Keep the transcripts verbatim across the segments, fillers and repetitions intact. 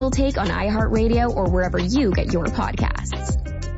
Take on iHeartRadio or wherever you get your podcasts.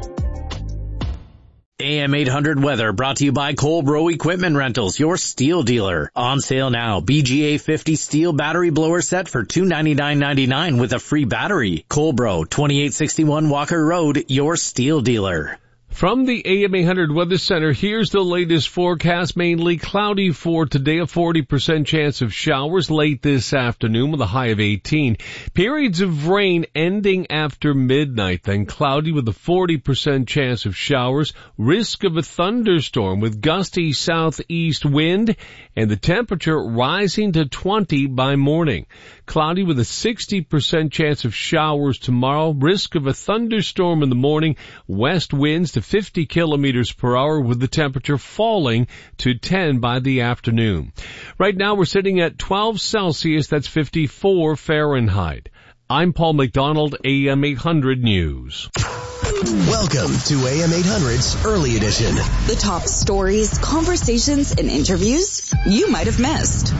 A M eight hundred weather brought to you by Colbro Equipment Rentals, your steel dealer. On sale now, B G A fifty steel battery blower set for two hundred ninety-nine dollars and ninety-nine cents with a free battery. Colbro, twenty-eight sixty-one Walker Road, your steel dealer. From the A M eight hundred Weather Center, here's the latest forecast. Mainly cloudy for today, a forty percent chance of showers late this afternoon with a high of eighteen. Periods of rain ending after midnight, then cloudy with a forty percent chance of showers. Risk of a thunderstorm with gusty southeast wind and the temperature rising to twenty by morning. Cloudy with a sixty percent chance of showers tomorrow. Risk of a thunderstorm in the morning. West winds to fifty kilometers per hour with the temperature falling to ten by the afternoon. Right now we're sitting at twelve Celsius, that's fifty-four Fahrenheit. I'm Paul McDonald, A M eight hundred News. Welcome to A M eight hundred's Early Edition. The top stories, conversations, and interviews you might have missed.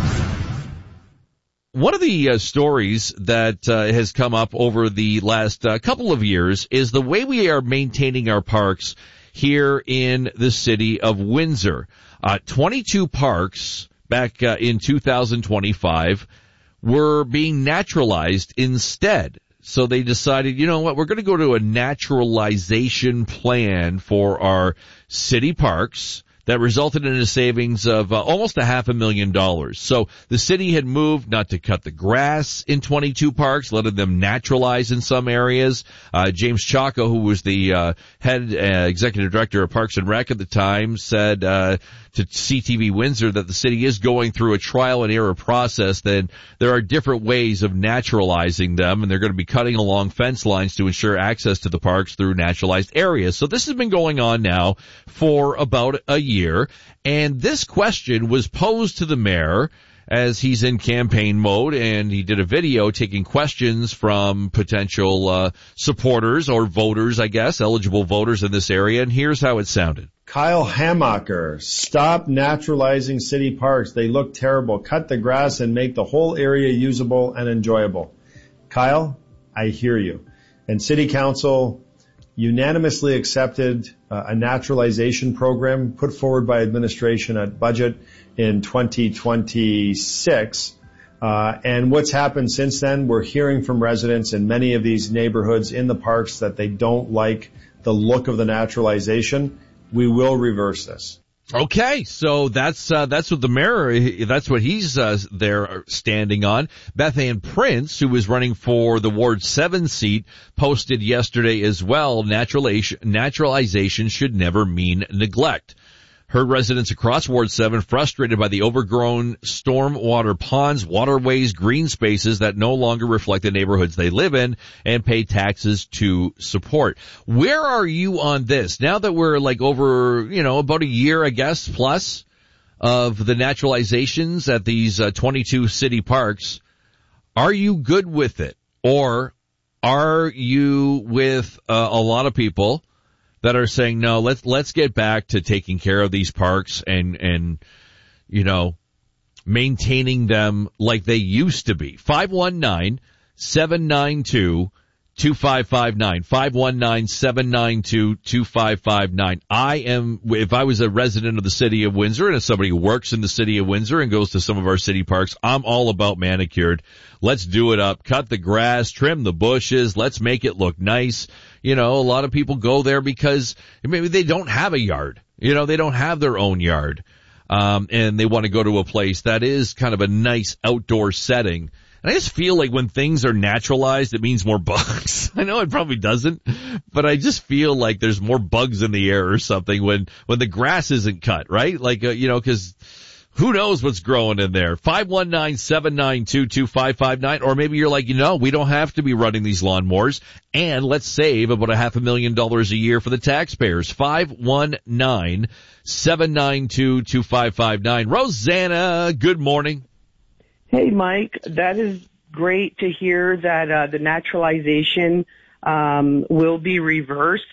One of the uh, stories that uh, has come up over the last uh, couple of years is the way we are maintaining our parks here in the city of Windsor. Uh, twenty-two parks back uh, in two thousand twenty-five were being naturalized instead. So they decided, you know what, we're going to go to a naturalization plan for our city parks that resulted in a savings of uh, almost a half a million dollars. So the city had moved not to cut the grass in twenty-two parks, letting them naturalize in some areas. Uh, James Chaco, who was the uh, head uh, executive director of Parks and Rec at the time, said uh, to C T V Windsor that the city is going through a trial and error process, that there are different ways of naturalizing them, and they're going to be cutting along fence lines to ensure access to the parks through naturalized areas. So this has been going on now for about a year. Year, and this question was posed to the mayor as he's in campaign mode, and he did a video taking questions from potential uh, supporters or voters, I guess, eligible voters in this area, and here's how it sounded. Kyle Hamacher, stop naturalizing city parks. They look terrible. Cut the grass and make the whole area usable and enjoyable. Kyle, I hear you. And City Council unanimously accepted uh, a naturalization program put forward by administration at budget in twenty twenty-six. Uh, and what's happened since then, we're hearing from residents in many of these neighborhoods in the parks that they don't like the look of the naturalization. We will reverse this. Okay, so that's uh, that's what the mayor, that's what he's uh, there standing on. Beth Ann Prince, who was running for the Ward seven seat, posted yesterday as well, naturalization, naturalization should never mean neglect. Heard residents across Ward seven frustrated by the overgrown stormwater ponds, waterways, green spaces that no longer reflect the neighborhoods they live in and pay taxes to support. Where are you on this? Now that we're like over, you know, about a year, I guess, plus of the naturalizations at these uh, twenty-two city parks, are you good with it? Or are you with uh, a lot of people that are saying, no, let's, let's get back to taking care of these parks and, and, you know, maintaining them like they used to be? five one nine, seven nine two, two five five nine. five one nine, seven nine two, two five five nine. I am, if I was a resident of the city of Windsor and as somebody who works in the city of Windsor and goes to some of our city parks, I'm all about manicured. Let's do it up. Cut the grass, trim the bushes. Let's make it look nice. You know, a lot of people go there because maybe they don't have a yard. You know, they don't have their own yard. Um, and they want to go to a place that is kind of a nice outdoor setting. And I just feel like when things are naturalized, it means more bugs. I know it probably doesn't, but I just feel like there's more bugs in the air or something when, when the grass isn't cut, right? Like, uh, you know, cause who knows what's growing in there? five one nine, seven nine two, two five five nine. Or maybe you're like, you know, we don't have to be running these lawnmowers, and let's save about a half a million dollars a year for the taxpayers. five one nine, seven nine two, two five five nine. Rosanna, good morning. Hey, Mike. That is great to hear that uh, the naturalization um, will be reversed.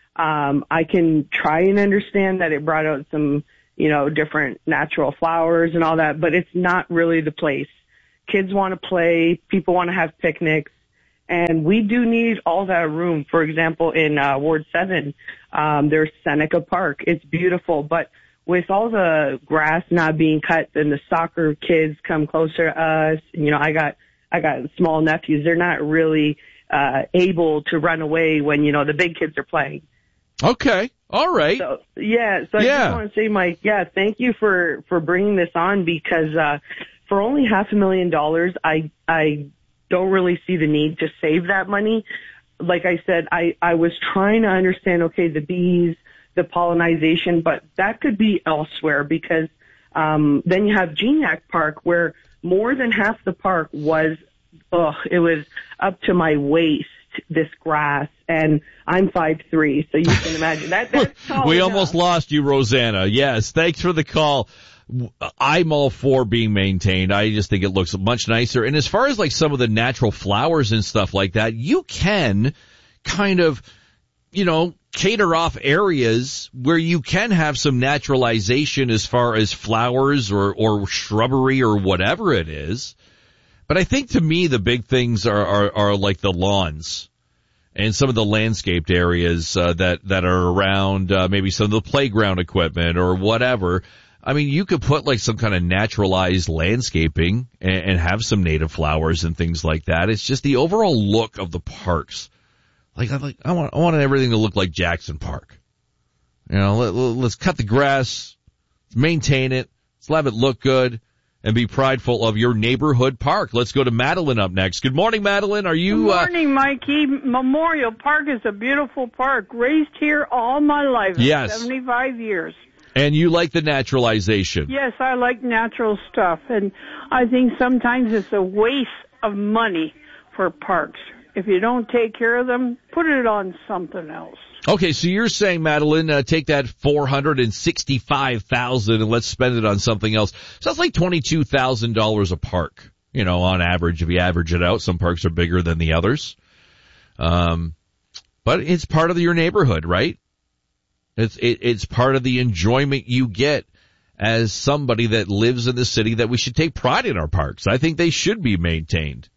Um, I can try and understand that it brought out some, you know, different natural flowers and all that, but it's not really the place. Kids want to play, people want to have picnics, And we do need all that room. For example, in uh, Ward seven, um, there's Seneca Park. It's beautiful, but with all the grass not being cut and the soccer kids come closer to us, you know, I got I got small nephews. They're not really uh, able to run away when, you know, the big kids are playing. Okay. All right. So, yeah. So I yeah. just want to say, Mike, yeah, thank you for, for bringing this on because, uh, for only half a million dollars, I, I don't really see the need to save that money. Like I said, I, I was trying to understand, okay, the bees, the pollinization, but that could be elsewhere because, um, then you have Geniac Park where more than half the park was, oh, it was up to my waist, this grass, and I'm five three, so you can imagine that. That's tall we enough. Almost lost you, Rosanna. Yes, thanks for the call. I'm all for being maintained. I just think it looks much nicer. And as far as like some of the natural flowers and stuff like that, you can kind of, you know, cater off areas where you can have some naturalization as far as flowers or, or shrubbery or whatever it is. But I think to me the big things are, are, are like the lawns and some of the landscaped areas uh, that, that are around uh, maybe some of the playground equipment or whatever. I mean, you could put like some kind of naturalized landscaping and, and have some native flowers and things like that. It's just the overall look of the parks. Like I like I want I want everything to look like Jackson Park. You know, let, let's cut the grass, maintain it, let's have it look good. And be prideful of your neighborhood park. Let's go to Madeline up next. Good morning, Madeline. Are you... Good morning, uh, Mikey. Memorial Park is a beautiful park. Raised here all my life. Yes. seventy-five years. And you like the naturalization. Yes, I like natural stuff. And I think sometimes it's a waste of money for parks. If you don't take care of them, put it on something else. Okay, so you're saying, Madeline, uh, take that four hundred sixty-five thousand dollars and let's spend it on something else. So that's like twenty-two thousand dollars a park, you know, on average, if you average it out. Some parks are bigger than the others. Um, but it's part of your neighborhood, right? It's, it, it's part of the enjoyment you get as somebody that lives in the city that we should take pride in our parks. I think they should be maintained.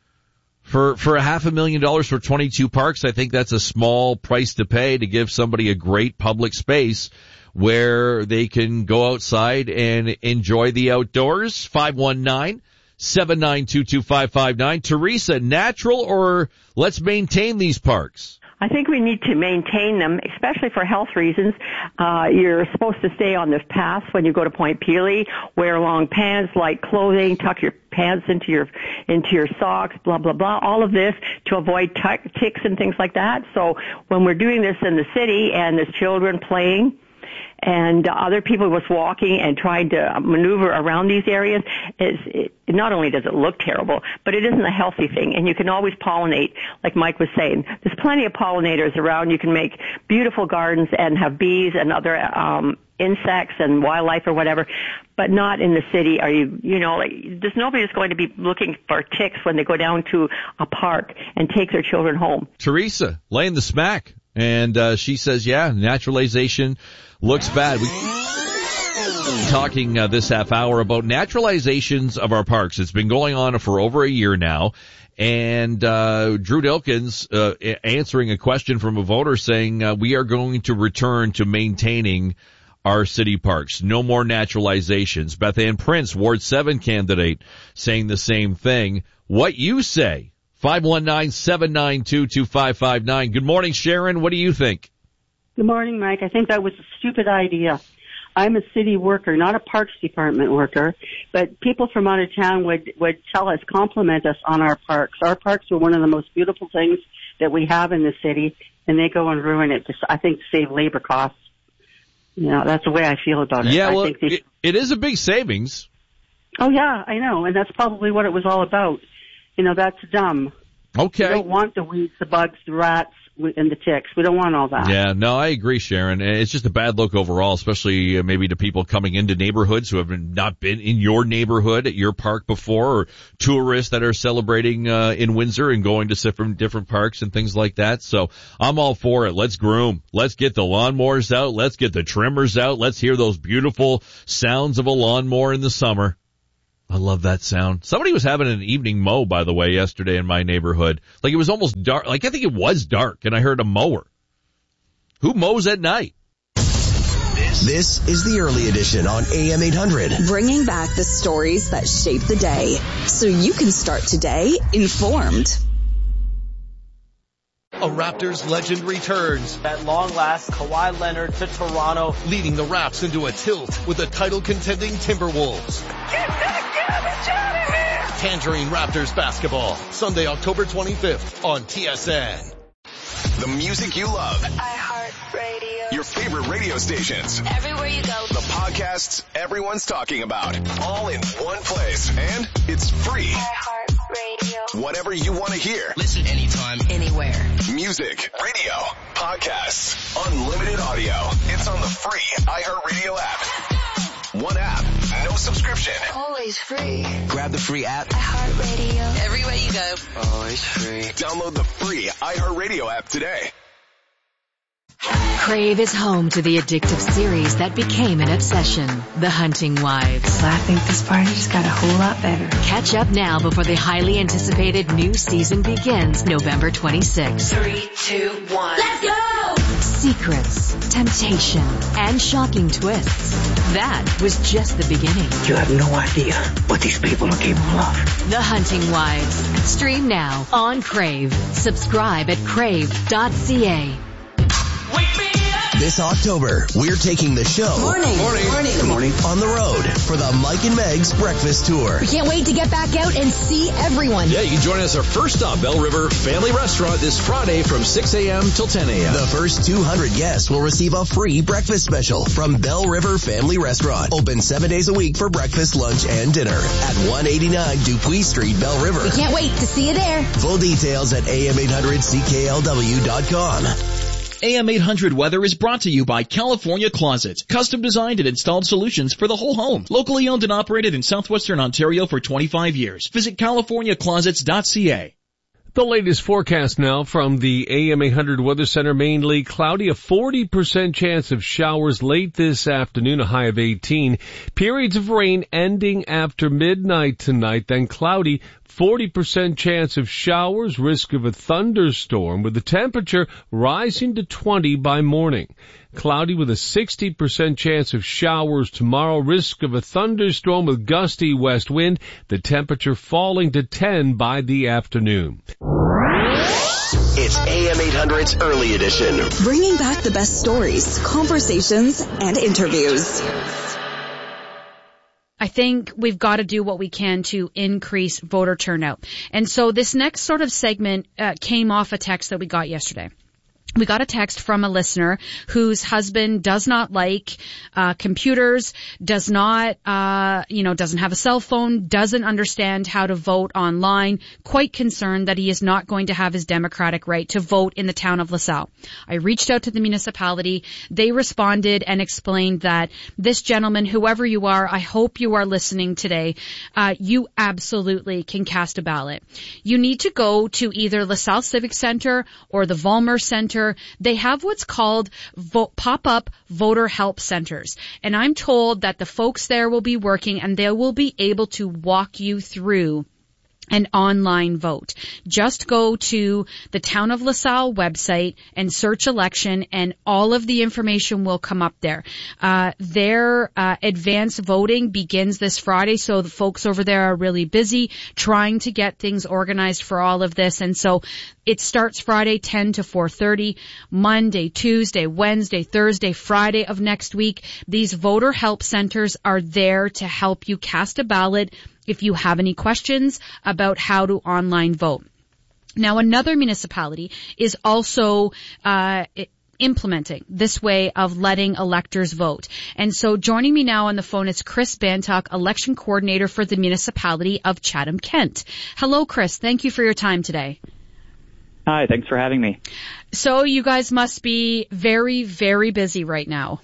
For, for a half a million dollars for twenty-two parks, I think that's a small price to pay to give somebody a great public space where they can go outside and enjoy the outdoors. five one nine, seven nine two, two five five nine. Teresa, natural or let's maintain these parks? I think we need to maintain them, especially for health reasons. Uh, you're supposed to stay on the path when you go to Point Pelee, wear long pants, light clothing, tuck your pants into your, into your socks, blah, blah, blah. All of this to avoid t- ticks and things like that. So when we're doing this in the city and there's children playing, and other people was walking and trying to maneuver around these areas, is it, not only does it look terrible, but it isn't a healthy thing. And you can always pollinate, like Mike was saying. There's plenty of pollinators around. You can make beautiful gardens and have bees and other um insects and wildlife or whatever, but not in the city. Are you, you know, like, there's nobody that's going to be looking for ticks when they go down to a park and take their children home. Teresa, laying the smack. And uh, she says, yeah, naturalization looks bad. We talking uh, this half hour about naturalizations of our parks. It's been going on for over a year now. And uh Drew Dilkins uh, answering a question from a voter saying uh, we are going to return to maintaining our city parks. No more naturalizations. Beth Ann Prince, Ward seven candidate, saying the same thing. What you say? five one nine, seven nine two, two five five nine. Good morning, Sharon. What do you think? Good morning, Mike. I think that was a stupid idea. I'm a city worker, not a parks department worker, but people from out of town would, would tell us, compliment us on our parks. Our parks are one of the most beautiful things that we have in the city, and they go and ruin it, to, I think, to save labor costs. You know, that's the way I feel about it. Yeah, well, I think they, it, it is a big savings. Oh, yeah, I know, and that's probably what it was all about. You know, that's dumb. Okay. We don't want the weeds, the bugs, the rats, and the ticks. We don't want all that. Yeah, no, I agree, Sharon. It's just a bad look overall, especially maybe to people coming into neighborhoods who have not been in your neighborhood at your park before, or tourists that are celebrating uh, in Windsor and going to different different parks and things like that. So I'm all for it. Let's groom. Let's get the lawnmowers out. Let's get the trimmers out. Let's hear those beautiful sounds of a lawnmower in the summer. I love that sound. Somebody was having an evening mow, by the way, yesterday in my neighborhood. Like it was almost dark. Like I think it was dark, and I heard a mower. Who mows at night? This is the early edition on A M eight hundred. Bringing back the stories that shape the day so you can start today informed. A Raptors legend returns. At long last, Kawhi Leonard to Toronto, leading the Raps into a tilt with the title-contending Timberwolves. Get that garbage out of here! Tangerine Raptors basketball, Sunday, October twenty-fifth on T S N. The music you love. iHeartRadio. Your favorite radio stations. Everywhere you go. The podcasts everyone's talking about. All in one place. And it's free. iHeartRadio. Whatever you want to hear. Listen anytime, anywhere. Music, radio, podcasts, unlimited audio. It's on the free iHeartRadio app. One app, no subscription. Always free. Grab the free app. iHeartRadio. Everywhere you go. Always free. Download the free iHeartRadio app today. Crave is home to the addictive series that became an obsession, The Hunting Wives. I think this party just got a whole lot better. Catch up now before the highly anticipated new season begins November twenty-sixth. Three, two, one. Let's go! Secrets, temptation, and shocking twists. That was just the beginning. You have no idea what these people are capable of. The Hunting Wives. Stream now on Crave. Subscribe at crave dot c a. This October, we're taking the show Morning. Morning. Morning. Good morning. On the road for the Mike and Meg's Breakfast Tour. We can't wait to get back out and see everyone. Yeah, you can join us our first stop, Bell River Family Restaurant this Friday from six a.m. till ten a.m. The first two hundred guests will receive a free breakfast special from Bell River Family Restaurant. Open seven days a week for breakfast, lunch, and dinner at one eighty-nine Dupuis Street, Bell River. We can't wait to see you there. Full details at A M eight hundred C K L W dot com. A M eight hundred Weather is brought to you by California Closets. Custom designed and installed solutions for the whole home. Locally owned and operated in southwestern Ontario for twenty-five years. Visit california closets dot c a. The latest forecast now from the A M eight hundred Weather Center. Mainly cloudy, a forty percent chance of showers late this afternoon, a high of eighteen. Periods of rain ending after midnight tonight, then cloudy, forty percent chance of showers, risk of a thunderstorm, with the temperature rising to twenty by morning. Cloudy with a sixty percent chance of showers tomorrow, risk of a thunderstorm with gusty west wind, the temperature falling to ten by the afternoon. It's A M eight hundred's Early Edition. Bringing back the best stories, conversations, and interviews. I think we've got to do what we can to increase voter turnout. And so this next sort of segment uh, came off a text that we got yesterday. We got a text from a listener whose husband does not like uh computers, does not, uh you know, doesn't have a cell phone, doesn't understand how to vote online, quite concerned that he is not going to have his democratic right to vote in the town of LaSalle. I reached out to the municipality. They responded and explained that this gentleman, whoever you are, I hope you are listening today, uh you absolutely can cast a ballot. You need to go to either LaSalle Civic Center or the Vollmer Center. They have what's called vo- pop-up voter help centers. And I'm told that the folks there will be working and they will be able to walk you through an online vote. Just go to the Town of LaSalle website and search election, and all of the information will come up there. Uh, their uh, advanced voting begins this Friday, so the folks over there are really busy trying to get things organized for all of this. And so it starts Friday ten to four thirty, Monday, Tuesday, Wednesday, Thursday, Friday of next week. These voter help centers are there to help you cast a ballot if you have any questions about how to online vote. Now, another municipality is also uh implementing this way of letting electors vote. And so joining me now on the phone is Chris Bantock, election coordinator for the municipality of Chatham-Kent. Hello, Chris. Thank you for your time today. Hi, thanks for having me. So you guys must be very, very busy right now.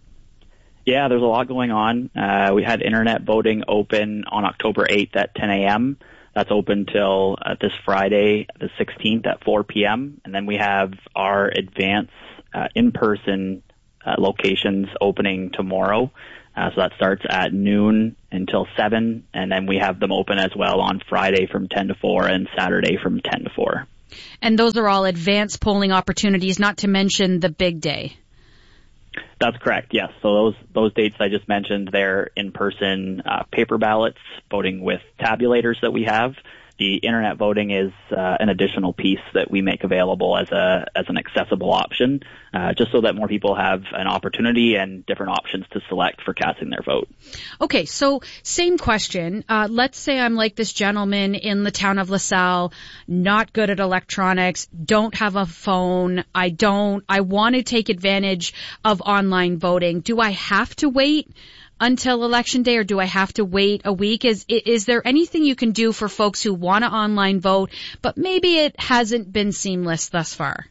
Yeah, there's a lot going on. Uh, we had internet voting open on October eighth at ten a.m. That's open till uh, this Friday, the sixteenth at four p.m. And then we have our advance uh, in-person uh, locations opening tomorrow. Uh, so that starts at noon until seven, and then we have them open as well on Friday from ten to four and Saturday from ten to four. And those are all advanced polling opportunities, not to mention the big day. That's correct, yes. So those those dates I just mentioned, they're in-person uh, paper ballots, voting with tabulators that we have. The internet voting is uh, an additional piece that we make available as a as an accessible option, uh, just so that more people have an opportunity and different options to select for casting their vote. Okay, so same question. Uh, let's say I'm like this gentleman in the town of LaSalle, not good at electronics, don't have a phone, I don't, I want to take advantage of online voting. Do I have to wait until election day, or do I have to wait a week? Is is there anything you can do for folks who want to online vote, but maybe it hasn't been seamless thus far?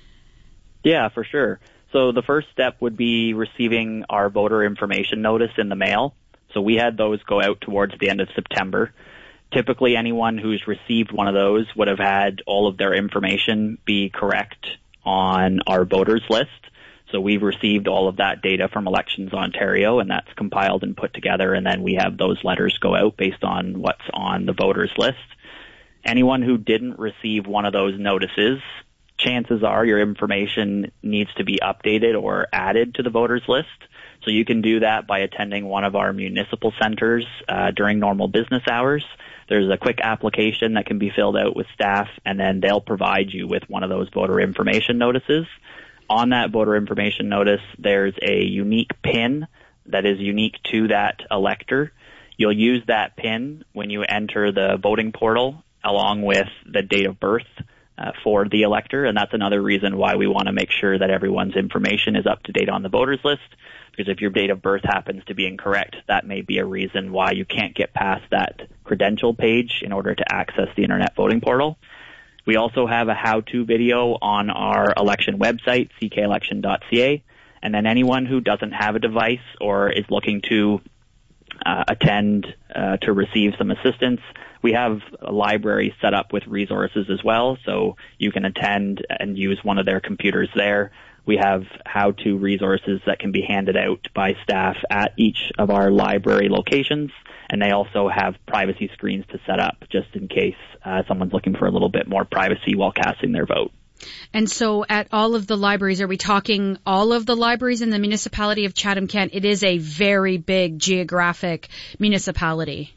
Yeah, for sure. So the first step would be receiving our voter information notice in the mail. So we had those go out towards the end of September. Typically, anyone who's received one of those would have had all of their information be correct on our voters list. So we've received all of that data from Elections Ontario, and that's compiled and put together, and then we have those letters go out based on what's on the voters list. Anyone who didn't receive one of those notices, chances are your information needs to be updated or added to the voters list. So you can do that by attending one of our municipal centers uh, during normal business hours. There's a quick application that can be filled out with staff, and then they'll provide you with one of those voter information notices. On that voter information notice, there's a unique PIN that is unique to that elector. You'll use that PIN when you enter the voting portal along with the date of birth uh, for the elector, and that's another reason why we want to make sure that everyone's information is up to date on the voters list, because if your date of birth happens to be incorrect, that may be a reason why you can't get past that credential page in order to access the internet voting portal. We also have a how-to video on our election website, c k election dot c a, and then anyone who doesn't have a device or is looking to uh, attend uh, to receive some assistance, we have a library set up with resources as well, so you can attend and use one of their computers there. We have how-to resources that can be handed out by staff at each of our library locations, and they also have privacy screens to set up just in case uh, someone's looking for a little bit more privacy while casting their vote. And so at all of the libraries, are we talking all of the libraries in the municipality of Chatham-Kent? It is a very big geographic municipality.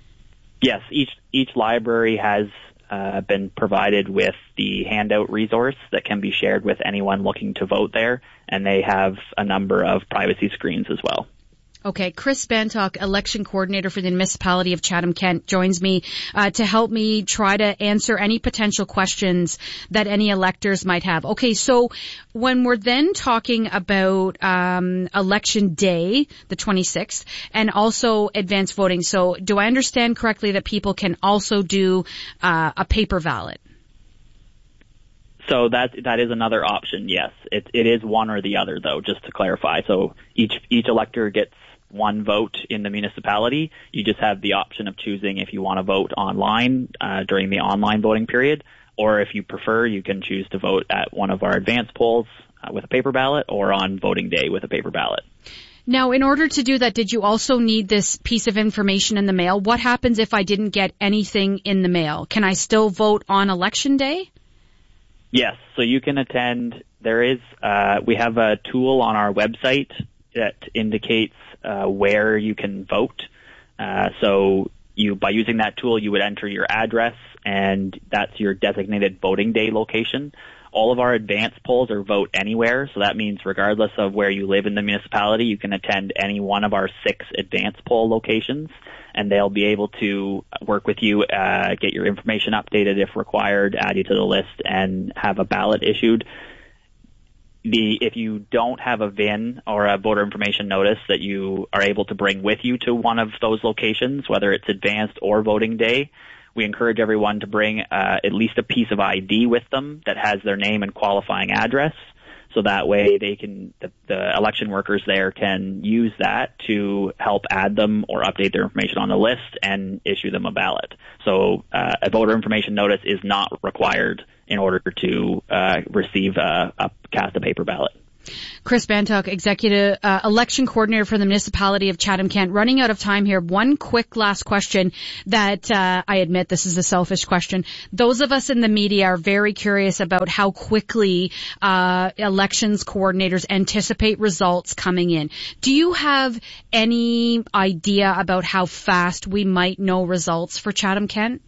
Yes, each each library has uh, been provided with the handout resource that can be shared with anyone looking to vote there, and they have a number of privacy screens as well. Okay, Chris Bantock, election coordinator for the municipality of Chatham-Kent, joins me uh, to help me try to answer any potential questions that any electors might have. Okay, so when we're then talking about um, election day, the twenty-sixth, and also advanced voting, so do I understand correctly that people can also do uh, a paper ballot? So that that is another option, yes. It, it is one or the other, though, just to clarify. So each each elector gets one vote in the municipality. You just have the option of choosing if you want to vote online uh, during the online voting period, or if you prefer, you can choose to vote at one of our advanced polls uh, with a paper ballot or on voting day with a paper ballot. Now, in order to do that, did you also need this piece of information in the mail? What happens if I didn't get anything in the mail? Can I still vote on election day? Yes, so you can attend. There is, uh, we have a tool on our website that indicates uh, where you can vote. Uh, so you, by using that tool, you would enter your address, and that's your designated voting day location. All of our advanced polls are vote anywhere, so that means regardless of where you live in the municipality, you can attend any one of our six advanced poll locations, and they'll be able to work with you, uh, get your information updated if required, add you to the list, and have a ballot issued. The, if you don't have a V I N or a voter information notice that you are able to bring with you to one of those locations, whether it's advanced or voting day, we encourage everyone to bring uh, at least a piece of I D with them that has their name and qualifying address. So that way they can, the, the election workers there can use that to help add them or update their information on the list and issue them a ballot. So uh, a voter information notice is not required in order to uh, receive a, a cast a paper ballot. Chris Bantock, Executive uh, Election Coordinator for the Municipality of Chatham-Kent. Running out of time here. One quick last question that uh, I admit this is a selfish question. Those of us in the media are very curious about how quickly uh, elections coordinators anticipate results coming in. Do you have any idea about how fast we might know results for Chatham-Kent?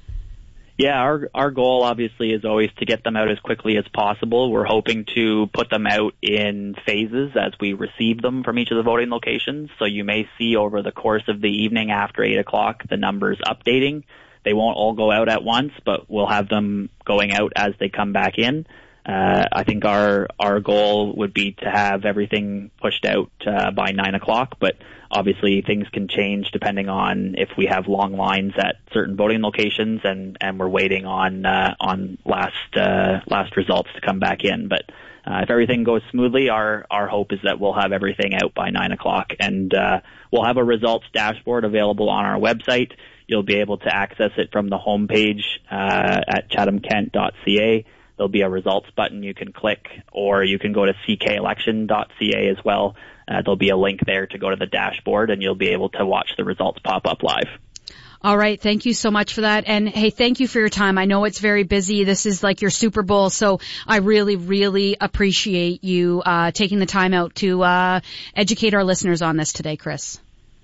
Yeah, our our goal obviously is always to get them out as quickly as possible. We're hoping to put them out in phases as we receive them from each of the voting locations. So you may see over the course of the evening after eight o'clock the numbers updating. They won't all go out at once, but we'll have them going out as they come back in. Uh, I think our our goal would be to have everything pushed out uh, by nine o'clock, but obviously things can change depending on if we have long lines at certain voting locations and, and we're waiting on uh, on last uh, last results to come back in. But uh, if everything goes smoothly, our our hope is that we'll have everything out by nine o'clock, and uh, we'll have a results dashboard available on our website. You'll be able to access it from the homepage uh, at chatham kent dot c a. There'll be a results button you can click, or you can go to c k election dot c a as well. Uh, there'll be a link there to go to the dashboard, and you'll be able to watch the results pop up live. All right. Thank you so much for that. And hey, thank you for your time. I know it's very busy. This is like your Super Bowl, so I really, really appreciate you uh taking the time out to uh educate our listeners on this today, Chris.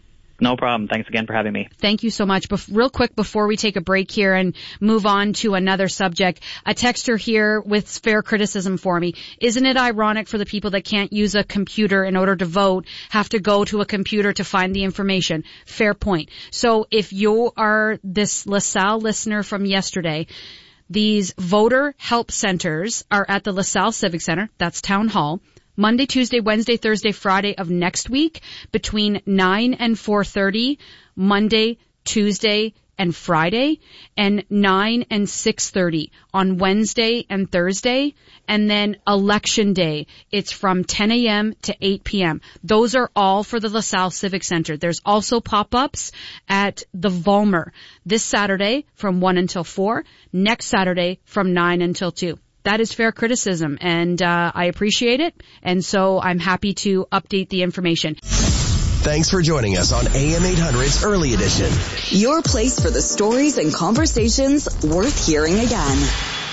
No problem. Thanks again for having me. Thank you so much. Bef- real quick before we take a break here and move on to another subject, a texter here with fair criticism for me. Isn't it ironic for the people that can't use a computer in order to vote have to go to a computer to find the information? Fair point. So if you are this LaSalle listener from yesterday, these voter help centers are at the LaSalle Civic Center. That's Town Hall. Monday, Tuesday, Wednesday, Thursday, Friday of next week between nine and four thirty, Monday, Tuesday, and Friday, and nine and six thirty on Wednesday and Thursday, and then Election Day. It's from ten a.m. to eight p.m. Those are all for the LaSalle Civic Center. There's also pop-ups at the Vollmer this Saturday from one until four, next Saturday from nine until two. That is fair criticism, and uh, I appreciate it, and so I'm happy to update the information. Thanks for joining us on A M eight hundred's Early Edition. Your place for the stories and conversations worth hearing again.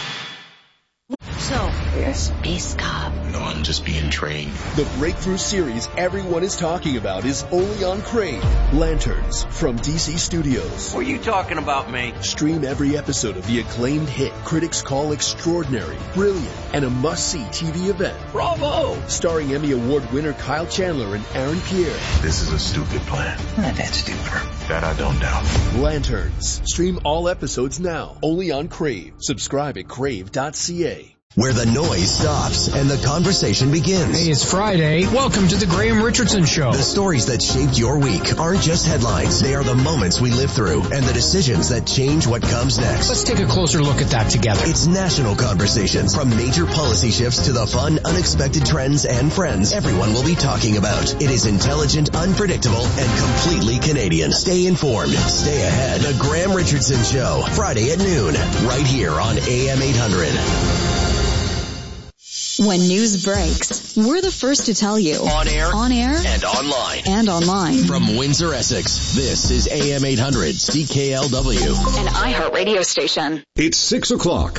So, you're a space cop. No, I'm just being trained. The breakthrough series everyone is talking about is only on Crave. Lanterns from D C Studios. What are you talking about, mate? Stream every episode of the acclaimed hit critics call extraordinary, brilliant, and a must-see T V event. Bravo! Starring Emmy Award winner Kyle Chandler and Aaron Pierre. This is a stupid plan. Not that stupid. That I don't doubt. Lanterns. Stream all episodes now. Only on Crave. Subscribe at crave dot c a. Where the noise stops and the conversation begins. Hey, it's Friday. Welcome to the Graham Richardson Show. The stories that shaped your week aren't just headlines. They are the moments we live through and the decisions that change what comes next. Let's take a closer look at that together. It's national conversations. From major policy shifts to the fun, unexpected trends and friends everyone will be talking about. It is intelligent, unpredictable, and completely Canadian. Stay informed. Stay ahead. The Graham Richardson Show. Friday at noon. Right here on A M eight hundred. When news breaks, we're the first to tell you. On air, on air, and online. And online. From Windsor, Essex, this is A M eight hundred C K L W. An iHeartRadio station. It's six o'clock.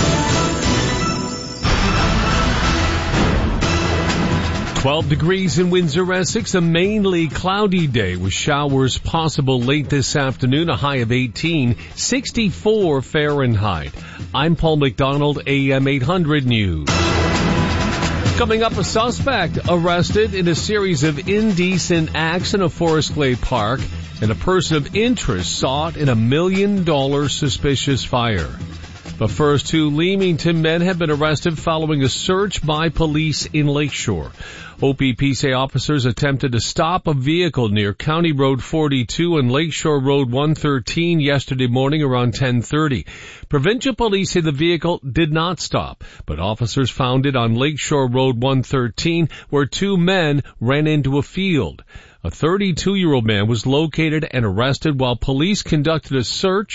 twelve degrees in Windsor, Essex, a mainly cloudy day with showers possible late this afternoon, a high of eighteen, sixty-four Fahrenheit. I'm Paul McDonald, A M eight hundred News. Coming up, a suspect arrested in a series of indecent acts in a Forest Glade Park, and a person of interest sought in a million dollar suspicious fire. But first, two Leamington men have been arrested following a search by police in Lakeshore. O P P say officers attempted to stop a vehicle near County Road forty-two and Lakeshore Road one thirteen yesterday morning around ten thirty. Provincial police say the vehicle did not stop, but officers found it on Lakeshore Road one thirteen where two men ran into a field. A thirty-two-year-old man was located and arrested while police conducted a search with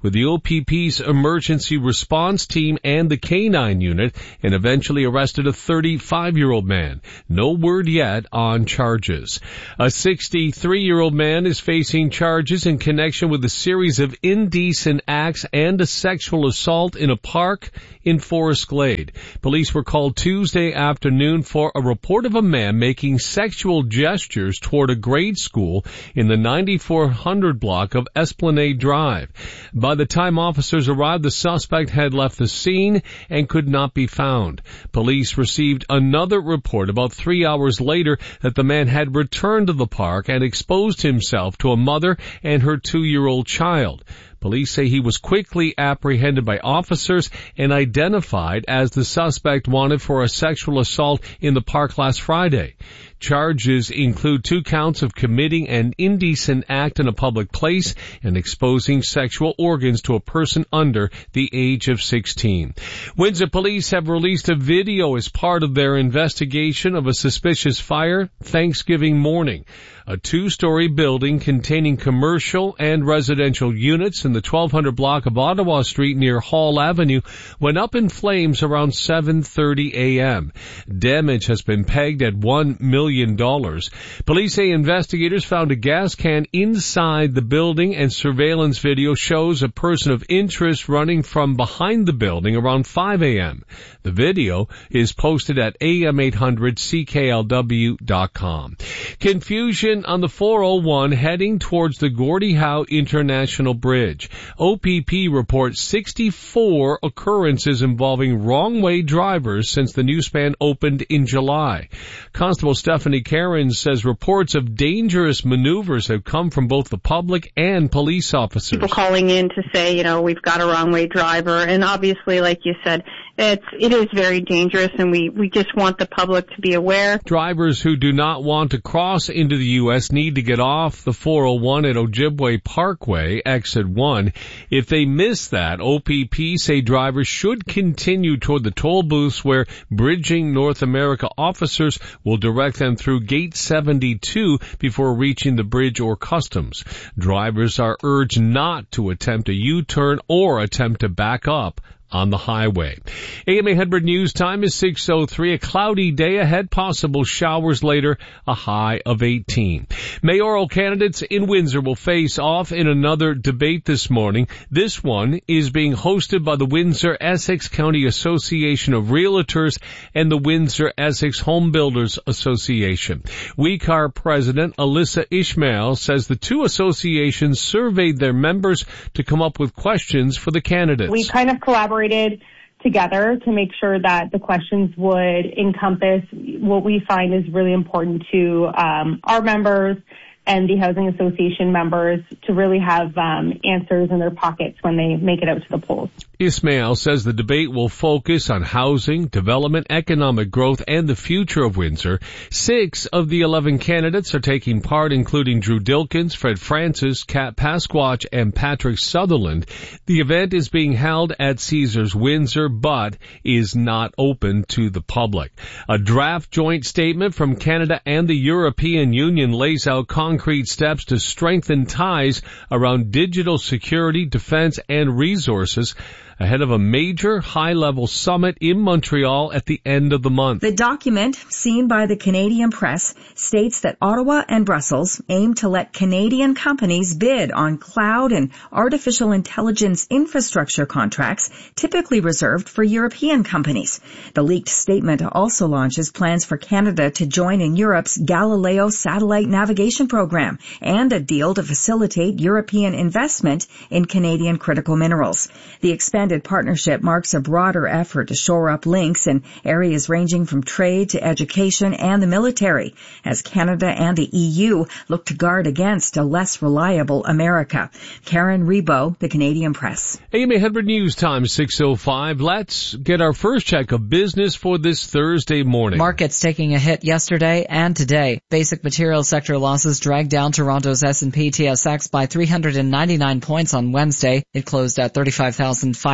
with the O P P's emergency response team and the K nine unit and eventually arrested a thirty-five-year-old man. No word yet on charges. A sixty-three-year-old man is facing charges in connection with a series of indecent acts and a sexual assault in a park in Forest Glade. Police were called Tuesday afternoon for a report of a man making sexual gestures toward a grade school in the ninety-four hundred block of Esplanade Drive. By the time officers arrived, the suspect had left the scene and could not be found. Police received another report about three hours later that the man had returned to the park and exposed himself to a mother and her two-year-old child. Police say he was quickly apprehended by officers and identified as the suspect wanted for a sexual assault in the park last Friday. Charges include two counts of committing an indecent act in a public place and exposing sexual organs to a person under the age of sixteen. Windsor police have released a video as part of their investigation of a suspicious fire Thanksgiving morning. A two-story building containing commercial and residential units in the twelve hundred block of Ottawa Street near Hall Avenue went up in flames around seven thirty a.m. Damage has been pegged at one million dollars. Police say investigators found a gas can inside the building, and surveillance video shows a person of interest running from behind the building around five a.m. The video is posted at A M eight hundred C K L W dot com. Confusion on the four oh one heading towards the Gordie Howe International Bridge. O P P reports sixty-four occurrences involving wrong-way drivers since the new span opened in July. Constable Stephanie Karen says reports of dangerous maneuvers have come from both the public and police officers. People calling in to say, you know, we've got a wrong-way driver, and obviously, like you said, it's it is very dangerous, and we we just want the public to be aware. Drivers who do not want to cross into the U S need to get off the four oh one at Ojibwe Parkway, exit one. If they miss that, O P P say drivers should continue toward the toll booths where Bridging North America officers will direct them through gate seventy-two before reaching the bridge or customs. Drivers are urged not to attempt a U-turn or attempt to back up on the highway. A M eight hundred news time is six oh three. A cloudy day ahead, possible showers later, a high of eighteen. Mayoral candidates in Windsor will face off in another debate this morning. This one is being hosted by the Windsor-Essex County Association of Realtors and the Windsor-Essex Home Builders Association. W E C A R President Alyssa Ishmael says the two associations surveyed their members to come up with questions for the candidates. We kind of collaborated together to make sure that the questions would encompass what we find is really important to um, our members and the Housing Association members to really have um, answers in their pockets when they make it out to the polls. Ismail says the debate will focus on housing, development, economic growth, and the future of Windsor. Six of the eleven candidates are taking part, including Drew Dilkins, Fred Francis, Kat Pasquatch, and Patrick Sutherland. The event is being held at Caesars Windsor, but is not open to the public. A draft joint statement from Canada and the European Union lays out concrete steps to strengthen ties around digital security, defense, and resources ahead of a major high-level summit in Montreal at the end of the month. The document, seen by the Canadian press, states that Ottawa and Brussels aim to let Canadian companies bid on cloud and artificial intelligence infrastructure contracts typically reserved for European companies. The leaked statement also launches plans for Canada to join in Europe's Galileo satellite navigation program and a deal to facilitate European investment in Canadian critical minerals. The expanded partnership marks a broader effort to shore up links in areas ranging from trade to education and the military, as Canada and the E U look to guard against a less reliable America. Karen Rebo, the Canadian Press. A M eight hundred News Time, six oh five. Let's get our first check of business for this Thursday morning. Markets taking a hit yesterday and today. Basic materials sector losses dragged down Toronto's S and P T S X by three hundred ninety-nine points on Wednesday. It closed at thirty-five thousand five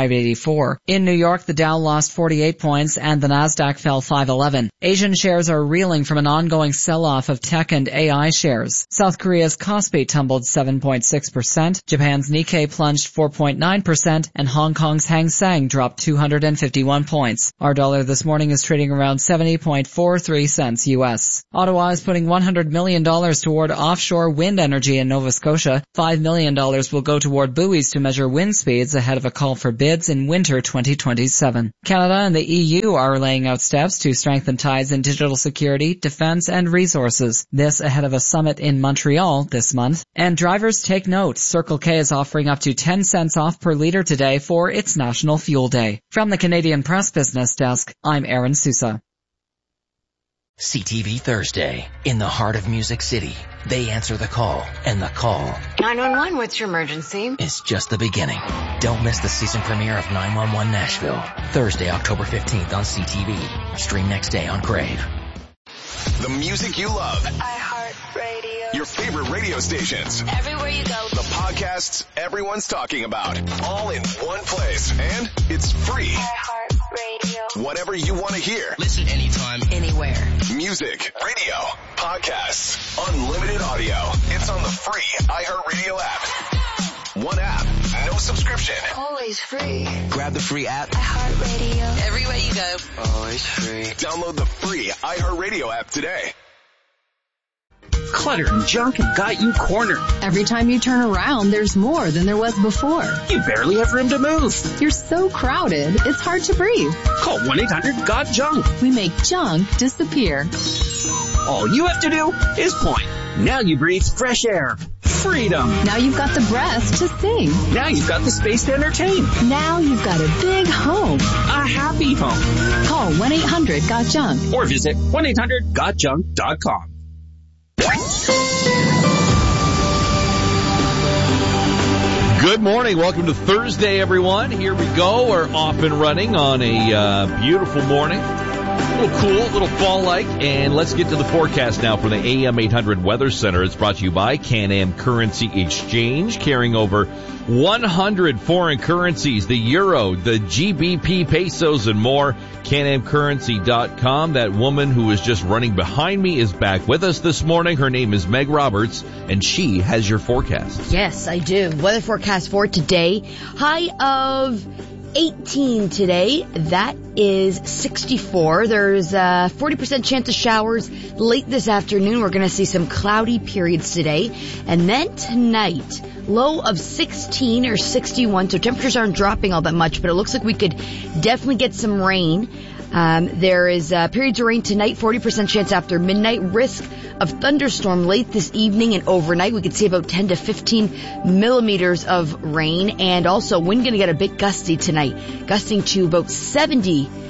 five eighty-four. In New York, the Dow lost forty-eight points and the Nasdaq fell five eleven. Asian shares are reeling from an ongoing sell-off of tech and A I shares. South Korea's Kospi tumbled seven point six percent, Japan's Nikkei plunged four point nine percent, and Hong Kong's Hang Seng dropped two hundred fifty-one points. Our dollar this morning is trading around seventy point four three cents U S. Ottawa is putting one hundred million dollars toward offshore wind energy in Nova Scotia. five million dollars will go toward buoys to measure wind speeds ahead of a call for bids in winter twenty twenty-seven. Canada and the E U are laying out steps to strengthen ties in digital security, defense, and resources. This ahead of a summit in Montreal this month. And drivers take note. Circle K is offering up to ten cents off per liter today for its National Fuel Day. From the Canadian Press Business Desk, I'm Aaron Sousa. C T V Thursday. In the heart of Music City, they answer the call, and the call nine one one, what's your emergency? is just the beginning. Don't miss the season premiere of nine one one Nashville. Thursday, October fifteenth on C T V. Stream next day on Crave. The music you love. iHeartRadio. Your favorite radio stations. Everywhere you go. The podcasts everyone's talking about. All in one place. And it's free. iHeartRadio. Whatever you want to hear. Listen anytime, anywhere. Music, radio, podcasts, unlimited audio. It's on the free iHeartRadio app. One app, no subscription. Always free. Grab the free app. iHeartRadio. Everywhere you go. Always free. Download the free iHeartRadio app today. Clutter and junk have got you cornered. Every time you turn around, there's more than there was before. You barely have room to move. You're so crowded, it's hard to breathe. Call one eight hundred got junk. We make junk disappear. All you have to do is point. Now you breathe fresh air. Freedom. Now you've got the breath to sing. Now you've got the space to entertain. Now you've got a big home. A happy home. Call one eight hundred got junk. Or visit one eight hundred got junk dot com. Good morning. Welcome to Thursday, everyone. Here we go. We're off and running on a uh, beautiful morning. A little cool, a little fall-like. And let's get to the forecast now from the A M eight hundred Weather Center. It's brought to you by Can-Am Currency Exchange, carrying over one hundred foreign currencies, the euro, the G B P pesos, and more. Can Am Currency dot com. That woman who is just running behind me is back with us this morning. Her name is Meg Roberts, and she has your forecast. Yes, I do. Weather forecast for today. High of eighteen today. That is sixty-four. There's a forty percent chance of showers late this afternoon. We're going to see some cloudy periods today. And then tonight, low of sixteen or sixty-one. So temperatures aren't dropping all that much, but it looks like we could definitely get some rain. Um, there is uh, periods of rain tonight, forty percent chance after midnight, risk of thunderstorm late this evening and overnight. We could see about ten to fifteen millimeters of rain, and also wind going to get a bit gusty tonight, gusting to about seventy